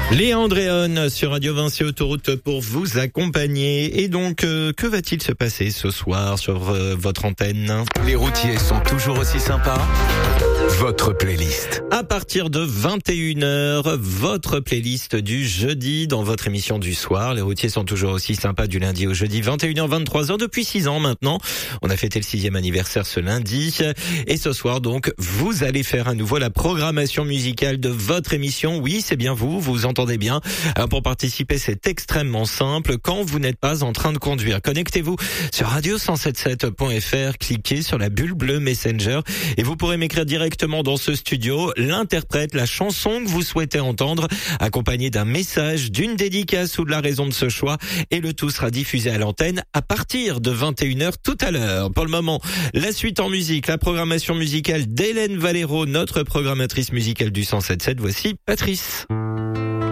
Léa Andréon sur Radio Vinci Autoroute pour vous accompagner. Et donc, que va-t-il se passer ce soir sur votre antenne ? Les routiers sont toujours aussi sympas. Votre playlist. À partir de 21h, votre playlist du jeudi dans votre émission du soir. Les routiers sont toujours aussi sympas du lundi au jeudi, 21h, 23h, depuis 6 ans maintenant. On a fêté le 6e anniversaire ce lundi. Et ce soir, donc, vous allez faire à nouveau la programmation musicale de votre émission. Oui, c'est bien vous entendez bien. Alors pour participer, c'est extrêmement simple. Quand vous n'êtes pas en train de conduire, connectez-vous sur radio177.fr, cliquez sur la bulle bleue Messenger et vous pourrez m'écrire directement dans ce studio l'interprète, la chanson que vous souhaitez entendre, accompagné d'un message, d'une dédicace ou de la raison de ce choix, et le tout sera diffusé à l'antenne à partir de 21h tout à l'heure. Pour le moment, la suite en musique, la programmation musicale d'Hélène Valero, notre programmatrice musicale du 177. Voici Patrice.